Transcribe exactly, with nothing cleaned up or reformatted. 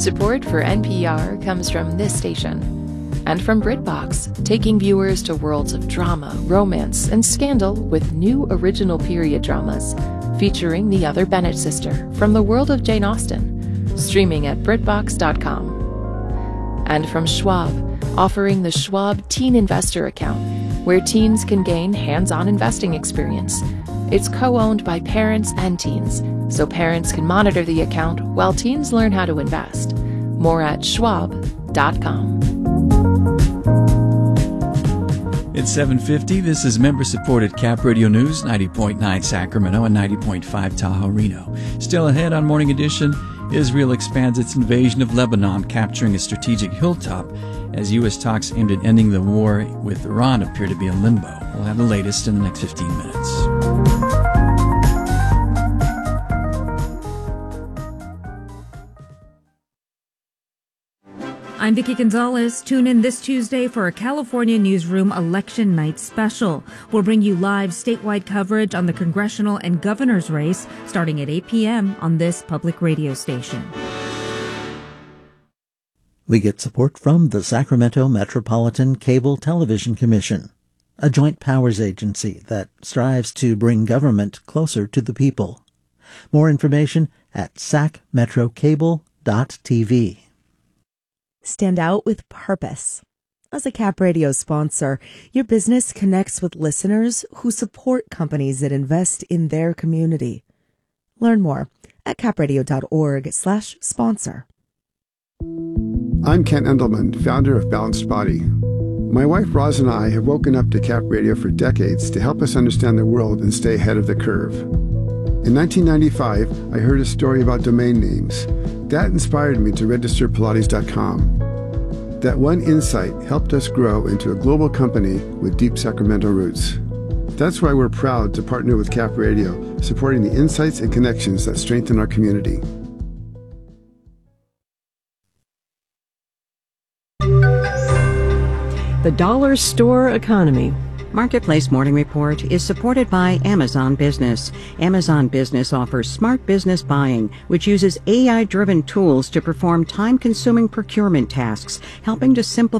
Support for N P R comes from this station and from BritBox, taking viewers to worlds of drama, romance, and scandal with new original period dramas featuring the other Bennett sister from the world of Jane Austen, streaming at Britbox dot com. And from Schwab, offering the Schwab Teen Investor Account, where teens can gain hands-on investing experience. It's co-owned by parents and teens, so parents can monitor the account while teens learn how to invest. More at Schwab dot com. It's seven fifty. This is member-supported Cap Radio News, ninety point nine Sacramento and ninety point five Tahoe, Reno. Still ahead on Morning Edition, Israel expands its invasion of Lebanon, capturing a strategic hilltop as U S talks aimed at ending the war with Iran appear to be in limbo. We'll have the latest in the next fifteen minutes. I'm Vicki Gonzalez. Tune in this Tuesday for a California Newsroom Election Night special. We'll bring you live statewide coverage on the congressional and governor's race starting at eight p.m. on this public radio station. We get support from the Sacramento Metropolitan Cable Television Commission, a joint powers agency that strives to bring government closer to the people. More information at sac metro cable dot t v. Stand out with purpose. As a Cap Radio sponsor, your business connects with listeners who support companies that invest in their community. Learn more at capradio.org slash sponsor. I'm Ken Endelman, founder of Balanced Body. My wife Roz and I have woken up to Cap Radio for decades to help us understand the world and stay ahead of the curve. In nineteen ninety-five, I heard a story about domain names. That inspired me to register Pilates dot com. That one insight helped us grow into a global company with deep Sacramento roots. That's why we're proud to partner with Cap Radio, supporting the insights and connections that strengthen our community. The Dollar Store Economy. Marketplace Morning Report is supported by Amazon Business. Amazon Business offers smart business buying, which uses A I-driven tools to perform time-consuming procurement tasks, helping to simplify